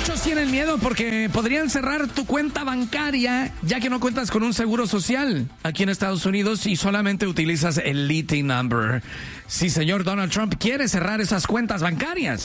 Muchos tienen miedo porque podrían cerrar tu cuenta bancaria ya que no cuentas con un seguro social aquí en Estados Unidos y solamente utilizas el LITI number. Sí, señor, Donald Trump quiere cerrar esas cuentas bancarias.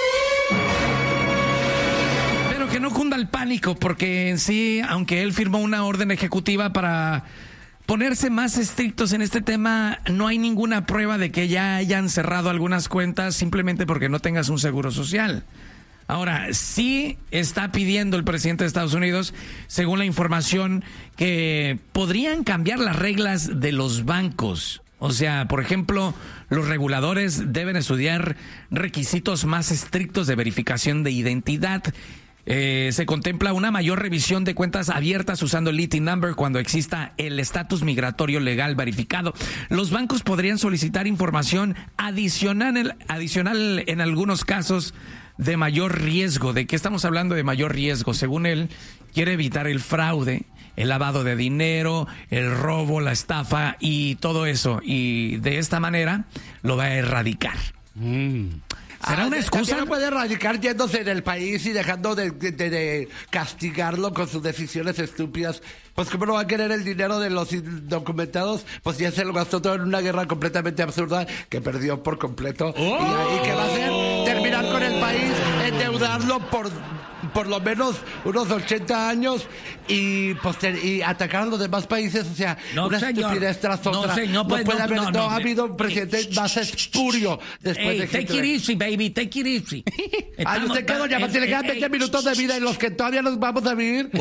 Pero que no cunda el pánico porque en sí, aunque él firmó una orden ejecutiva para ponerse más estrictos en este tema, no hay ninguna prueba de que ya hayan cerrado algunas cuentas simplemente porque no tengas un seguro social. Ahora, sí está pidiendo el presidente de Estados Unidos, según la información, que podrían cambiar las reglas de los bancos. O sea, por ejemplo, los reguladores deben estudiar requisitos más estrictos de verificación de identidad. Se contempla una mayor revisión de cuentas abiertas usando el LITI number cuando exista el estatus migratorio legal verificado. Los bancos podrían solicitar información adicional en algunos casos de mayor riesgo. ¿De qué estamos hablando de mayor riesgo? Según él, quiere evitar el fraude, el lavado de dinero, el robo, la estafa y todo eso. Y de esta manera lo va a erradicar. ¿Será una excusa? No puede erradicar yéndose del país y dejando de castigarlo con sus decisiones estúpidas. Pues cómo no va a querer el dinero de los indocumentados, pues ya se lo gastó todo en una guerra completamente absurda que perdió por completo. Y que va a hacer terminar con el país, endeudarlo por lo menos unos 80 años y atacar a los demás países. O sea, una estupidez tras otra. No ha habido un presidente más espurio después de Hitler. Take it easy, baby, take it easy. Ay, usted qué, doña Pati, le quedan 20 minutos de vida en los que todavía nos vamos a vivir.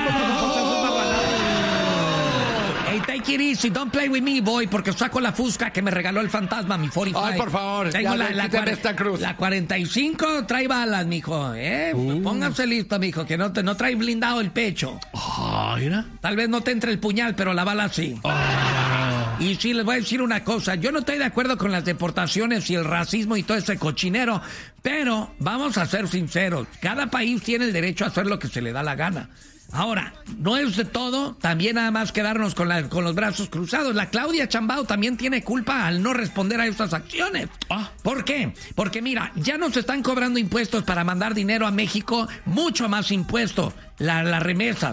Hey, take it easy, don't play with me, boy, porque saco la fusca que me regaló el fantasma, mi 45. Ay, por favor, tengo esta cruz. La 45 trae balas, mijo, Póngase listo, mijo, que no trae blindado el pecho. Mira. Tal vez no te entre el puñal, pero la bala sí. Y sí, les voy a decir una cosa, yo no estoy de acuerdo con las deportaciones y el racismo y todo ese cochinero, pero vamos a ser sinceros, cada país tiene el derecho a hacer lo que se le da la gana. Ahora, no es de todo, también nada más quedarnos con los brazos cruzados. La Claudia Sheinbaum también tiene culpa al no responder a estas acciones. ¿Por qué? Porque mira, ya nos están cobrando impuestos para mandar dinero a México, mucho más impuestos, las remesas.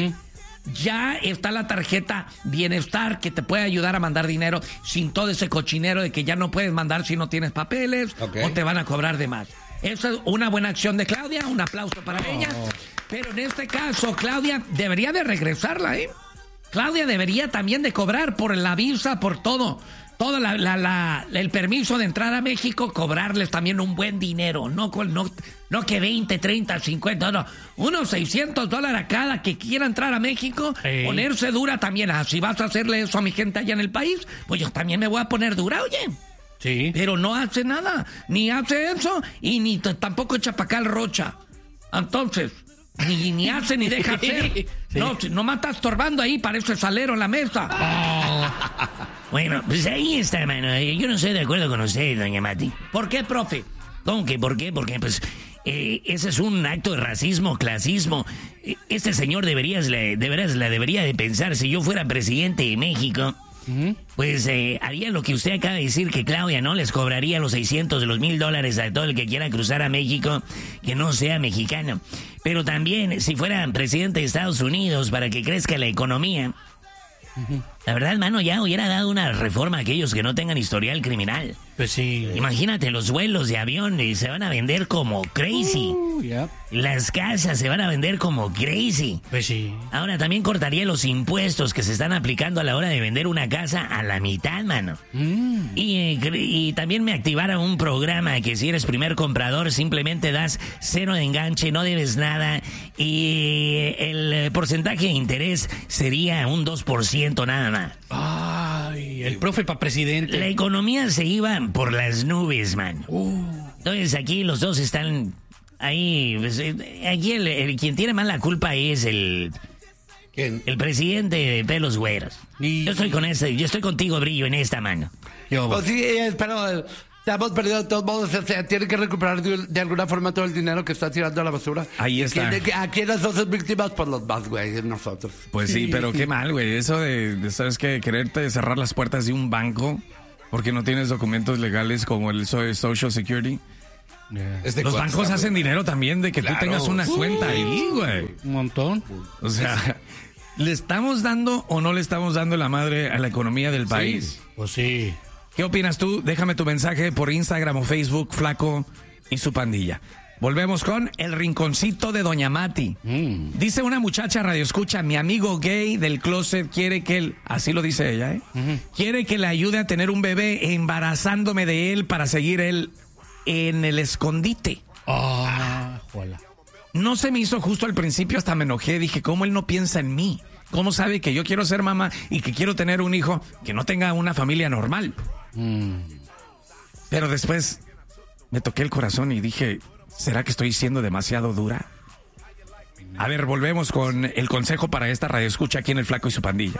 Ya está la tarjeta Bienestar que te puede ayudar a mandar dinero sin todo ese cochinero de que ya no puedes mandar si no tienes papeles o te van a cobrar de más. Esa es una buena acción de Claudia, un aplauso para ella. Pero en este caso, Claudia debería de regresarla, Claudia debería también de cobrar por la visa, por todo el permiso de entrar a México, cobrarles también un buen dinero, no que 20, 30, 50, no, unos $600 a cada que quiera entrar a México, ponerse dura también. Si vas a hacerle eso a mi gente allá en el país, pues yo también me voy a poner dura, oye. Sí. Pero no hace nada, ni hace eso y ni tampoco echa pa' acá el Rocha. Entonces, ni hace ni deja hacer. Sí. No me está estorbando ahí, parece salero en la mesa. Bueno, pues ahí está, mano. Yo no estoy de acuerdo con usted, doña Mati. ¿Por qué, profe? ¿Cómo que por qué? Porque, pues, ese es un acto de racismo, clasismo. Este señor de veras la debería de pensar. Si yo fuera presidente de México, pues haría lo que usted acaba de decir, que Claudia no les cobraría los 600 de los $1,000 a todo el que quiera cruzar a México que no sea mexicano. Pero también, si fuera presidente de Estados Unidos, para que crezca la economía, la verdad, hermano, ya hubiera dado una reforma a aquellos que no tengan historial criminal. Pues sí. Imagínate, los vuelos de avión se van a vender como crazy. Las casas se van a vender como crazy. Pues sí. Ahora también cortaría los impuestos que se están aplicando a la hora de vender una casa a la mitad, mano. Y también me activara un programa que si eres primer comprador simplemente das 0 de enganche, no debes nada. Y el porcentaje de interés sería un 2% nada más. Ay, el profe para presidente. La economía se iba por las nubes, man. Entonces aquí los dos están ahí. Pues, aquí quien tiene más la culpa es ¿Quién? el presidente de pelos güeros. Yo estoy contigo, Brillo, en esta mano. Pues sí, pero hemos perdido de todos modos. O sea, tiene que recuperar de alguna forma todo el dinero que está tirando a la basura. Ahí está. ¿A quiénes son sus víctimas? Pues los más, güey, nosotros. Pues sí, pero qué mal, güey. Eso de ¿sabes qué? Quererte cerrar las puertas de un banco porque no tienes documentos legales como el Social Security. Los bancos hacen dinero también de que tú tengas una cuenta ahí, güey. Un montón. O sea, ¿le estamos dando o no le estamos dando la madre a la economía del país? Pues sí. ¿Qué opinas tú? Déjame tu mensaje por Instagram o Facebook, Flaco y su pandilla. Volvemos con el rinconcito de Doña Mati. Dice una muchacha radioescucha, mi amigo gay del closet quiere que él, así lo dice ella, quiere que le ayude a tener un bebé embarazándome de él para seguir él en el escondite. Jola. No se me hizo justo al principio, hasta me enojé, dije, ¿cómo él no piensa en mí? ¿Cómo sabe que yo quiero ser mamá y que quiero tener un hijo que no tenga una familia normal? Pero después me toqué el corazón y dije, ¿será que estoy siendo demasiado dura? A ver, volvemos con el consejo para esta radioescucha aquí en El Flaco y su pandilla.